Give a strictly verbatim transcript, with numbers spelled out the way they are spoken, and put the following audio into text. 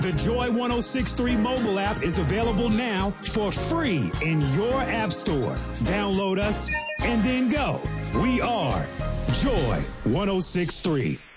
The Joy one oh six point three mobile app is available now for free in your app store. Download us and then go. We are Joy one oh six point three.